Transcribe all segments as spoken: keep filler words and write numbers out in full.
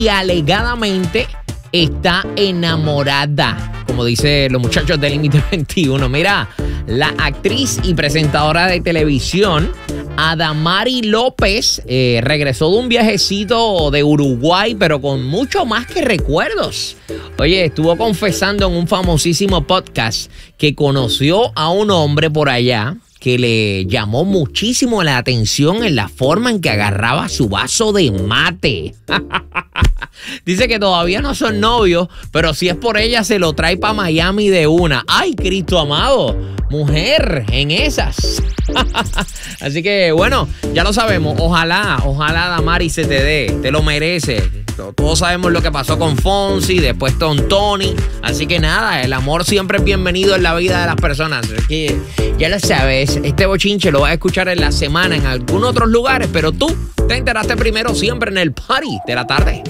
y alegadamente está enamorada, como dicen los muchachos del Límite veintiuno. Mira, la actriz y presentadora de televisión Adamari López eh, regresó de un viajecito de Uruguay, pero con mucho más que recuerdos. Oye, estuvo confesando en un famosísimo podcast que conoció a un hombre por allá que le llamó muchísimo la atención en la forma en que agarraba su vaso de mate. Dice que todavía no son novios, pero si es por ella se lo trae para Miami de una. ¡Ay, Cristo amado! Mujer en esas. Así que, bueno, ya lo sabemos. Ojalá, ojalá Adamari se te dé. Te lo merece. Todos sabemos lo que pasó con Fonsi, después con Tony. Así que nada, el amor siempre es bienvenido en la vida de las personas. Así que ya lo sabes, este bochinche lo vas a escuchar en la semana en algunos otros lugares, pero tú te enteraste primero siempre en el party de la tarde.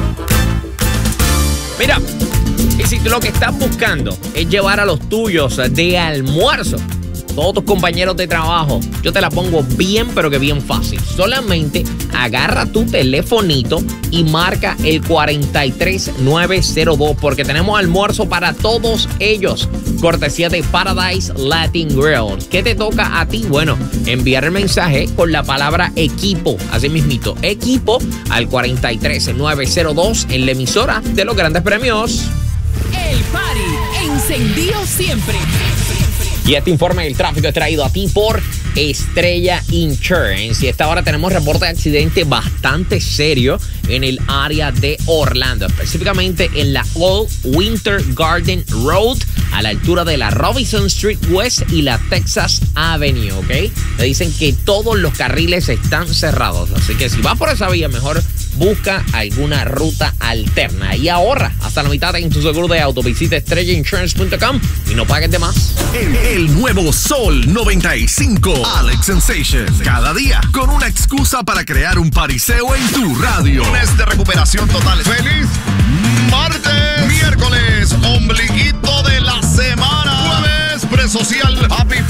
Mira, y si lo que estás buscando es llevar a los tuyos de almuerzo, todos tus compañeros de trabajo, yo te la pongo bien, pero que bien fácil. Solamente agarra tu telefonito y marca el cuarenta y tres nueve cero dos, porque tenemos almuerzo para todos ellos, cortesía de Paradise Latin Grill. ¿Qué te toca a ti? Bueno, enviar el mensaje con la palabra equipo, así mismito, equipo, al cuarenta y tres nueve cero dos en la emisora de los grandes premios. El party encendido siempre. Y este informe del tráfico es traído a ti por Estrella Insurance. Y a esta hora tenemos reporte de accidente bastante serio en el área de Orlando, específicamente en la Old Winter Garden Road, a la altura de la Robinson Street West y la Texas Avenue, ¿ok? Le dicen que todos los carriles están cerrados, así que si vas por esa vía, mejor busca alguna ruta alterna y ahorra hasta la mitad en tu seguro de auto. Visita estrella insurance punto com y no pagues de más. El, el nuevo Sol noventa y cinco, Alex Sensation. Cada día con una excusa para crear un pariseo en tu radio. Mes de recuperación total. ¡Feliz